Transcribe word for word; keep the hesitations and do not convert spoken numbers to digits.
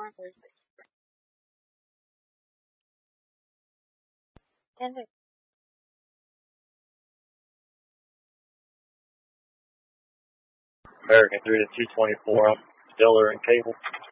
American three to two twenty-four, I'm Stiller and Cable.